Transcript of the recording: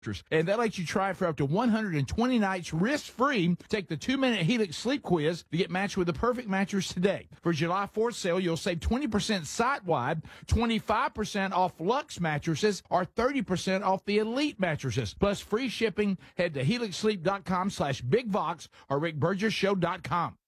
And that lets you try it for up to 120 nights risk-free. Take the 2-minute Helix sleep quiz to get matched with the perfect mattress today. For July 4th sale, you'll save 20% site-wide, 25% off Luxe mattresses, or 30% off the Elite mattresses. Plus free shipping. Head to helixsleep.com/bigvox or rickburgesshow.com.